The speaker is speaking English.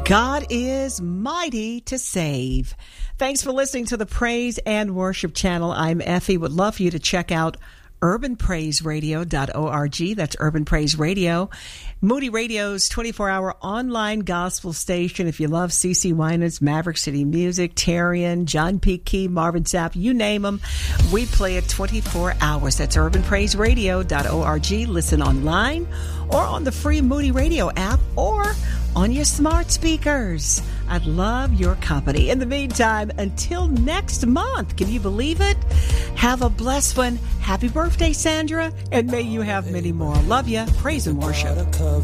God is mighty to save. Thanks for listening to the Praise and Worship Channel. I'm Effie. Would love for you to check out urbanpraiseradio.org. That's Urban Praise Radio. Moody Radio's 24-hour online gospel station. If you love CeCe Winans, Maverick City Music, Tarian, John P. Key, Marvin Sapp, you name them, we play it 24 hours. That's urbanpraiseradio.org. Listen online or on the free Moody Radio app or on your smart speakers. I'd love your company. In the meantime, until next month, can you believe it? Have a blessed one. Happy birthday, Sandra, and may you have many more. Love you. Praise and worship.